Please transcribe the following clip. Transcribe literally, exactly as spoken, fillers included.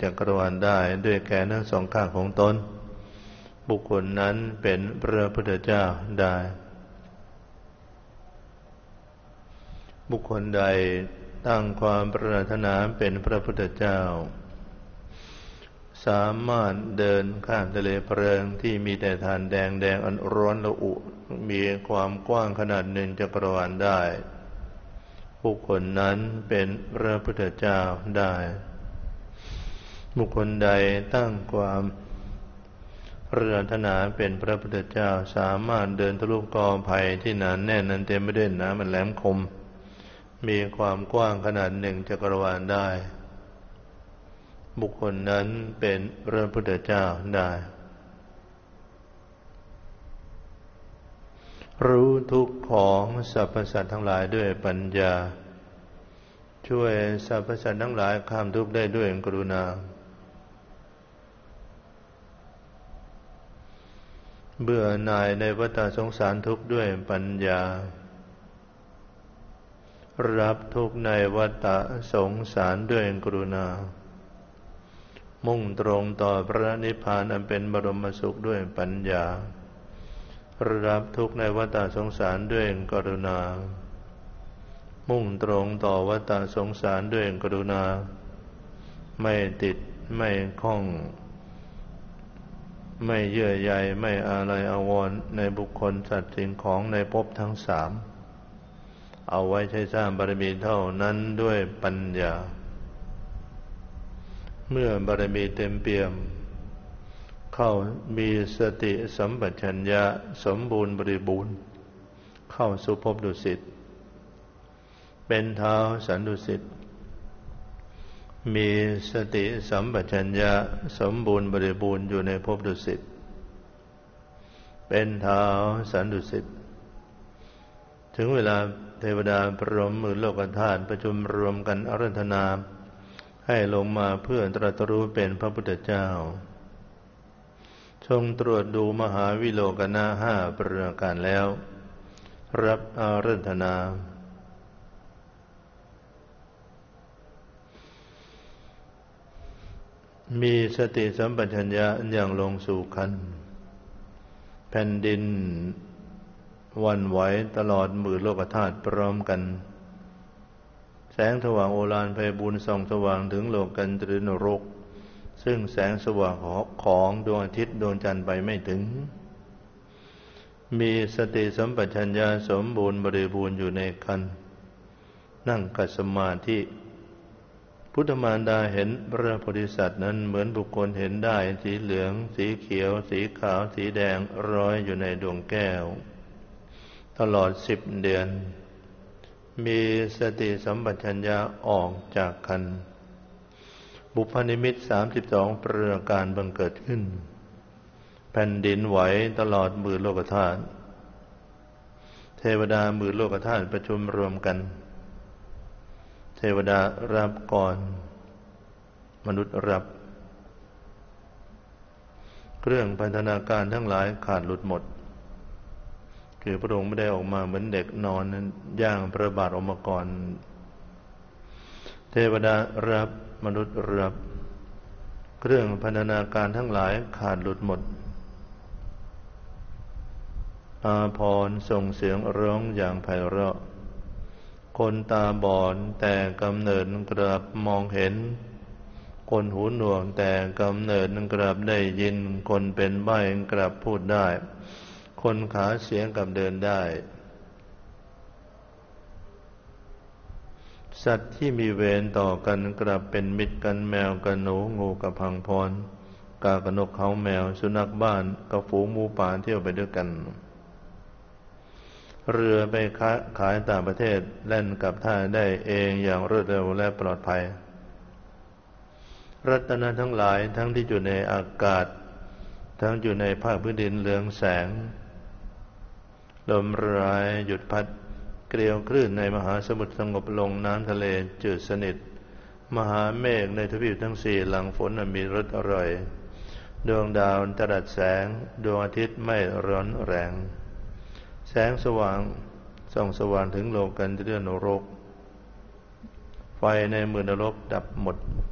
จักรวาลได้ด้วยแขนทั้งสองข้างของตนบุคคลนั้นเป็นพระพุทธเจ้าได้บุคคลใดตั้งความปรารถนาเป็นพระพุทธเจ้าสามารถเดินข้ามทะเลเพลิงที่มีแต่ถ่านแดงแดงอันร้อนระอุมีความกว้างขนาดหนึ่งจักรวาลได้บุคคลนั้นเป็นพระพุทธเจ้าได้บุคคลใดตั้งความปรารถนาเป็นพระพุทธเจ้าสามารถเดินทะลุกอไผ่ที่หนาแน่นนั้นเต็มไปด้วยน้ำมันแหลมคมมีความกว้างขนาดหนึ่งจักรวาลได้บุคคลนั้นเป็นพระพุทธเจ้าได้รู้ทุกข์ของสรรพสัตว์ทั้งหลายด้วยปัญญาช่วยสรรพสัตว์ทั้งหลายข้ามทุกข์ได้ด้วยกรุณาเบื่อหน่ายในวัฏสงสารทุกข์ด้วยปัญญารับทุกข์ในวัฏสงสารด้วยกรุณามุ่งตรงต่อพระนิพพานอันเป็นบรมสุขด้วยปัญญารับทุกข์ในวัฏสงสารด้วยกรุณามุ่งตรงต่อวัฏสงสารด้วยกรุณาไม่ติดไม่คล้องไม่เยื่อใยไม่อาลัยอาวรณ์ในบุคคลสัตว์สิ่งของในภพทั้งสามเอาไว้ใช้สร้างบารมีเท่านั้นด้วยปัญญาเมื่อบารมีเต็มเปี่ยมเข้ามีสติสัมปชัญญะสมบูรณ์บริบูรณ์เข้าสู่ภพดุสิตเป็นเท้าสันดุสิตมีสติสัมปชัญญะสมบูรณ์บริบูรณ์อยู่ในภพดุสิตเป็นเท้าสันดุสิตถึงเวลาเทวดาพรหมหมื่นโลกธาตุประชุมรวมกันอาราธนาให้ลงมาเพื่อตรัสรู้เป็นพระพุทธเจ้าทรงตรวจดูมหาวิโลกนาห้าประการแล้วรับอาราธนามีสติสัมปชัญญะอย่างลงสู่คันแผ่นดินหวั่นไหวตลอดหมื่นโลกธาตุพร้อมกันแสงสว่างโอฬารไพบูลย์ส่องสว่างถึงโลกันตรึนรกซึ่งแสงสว่างของดวงอาทิตย์ดวงจันทร์ไปไม่ถึงมีสติสัมปชัญญะสมบูรณ์บริบูรณ์อยู่ในคันนั่งขัดสมาธิพุทธมารดาเห็นพระโพธิสัตว์นั้นเหมือนบุคคลเห็นได้สีเหลืองสีเขียวสีขาวสีแดงร้อยอยู่ในดวงแก้วตลอดสิบเดือนมีสติสัมปชัญญะออกจากคันบุพนิมิตสามสิบสองประการบังเกิดขึ้นแผ่นดินไหวตลอดหมื่นโลกธาตุเทวดาหมื่นโลกธาตุประชุมรวมกันเทวดารับก่อนมนุษย์รับเครื่องพันธนาการทั้งหลายขาดหลุดหมดคือพระองค์ไม่ได้ออกมาเหมือนเด็กนอนย่างพระบาทออกมาก่อนเทวดารับมนุษย์รับเครื่องพันธนาการทั้งหลายขาดหลุดหมดอาภรณ์ส่งเสียงร้องอย่างไพเราะคนตาบอดแต่กำเนิดกลับมองเห็นคนหูหนวกแต่กำเนิดกลับได้ยินคนเป็นใบ้กลับพูดได้คนขาเสียงกลับเดินได้สัตว์ที่มีเวรต่อกันกลับเป็นมิตรกันแมวกับหนูงูกับพังพรกากับนกเขาแมวสุนัขบ้านกับฝูงหมูป่าเที่ยวไปด้วยกันเรือไปขายต่างประเทศแล่นกลับท่าได้เองอย่างรวดเร็วและปลอดภัยรัตนะทั้งหลายทั้งที่อยู่ในอากาศทั้งอยู่ในภาคพื้นดินเรืองแสงลมร้ายหยุดพัดเกลียวคลื่นในมหาสมุทรสงบลงน้ำทะเลจืดสนิทมหาเมฆในทวีปทั้งสี่หลังฝนมีรสอร่อยดวงดาวจรัสแสงดวงอาทิตย์ไม่ร้อนแรงแสงสว่างส่องสว่างถึงโลกันเรือนรกไฟในหมื่นนรกดับหมด